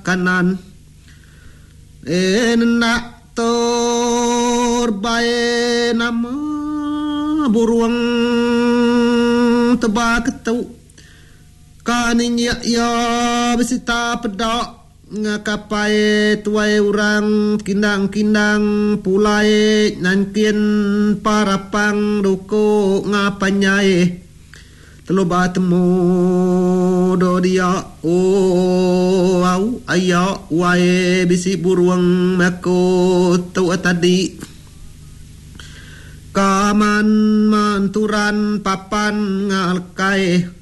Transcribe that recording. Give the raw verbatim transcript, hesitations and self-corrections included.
kanan enak terbaik nama buruang tebak ketu kaning ya ya besita pedak ngakapai tuai orang kindang-kindang pulai nangkin parapang duko ngapanyai telo batemu do dia oh au ayo wae bisi buruang mako tu tadi kaman manturan papan ngalkai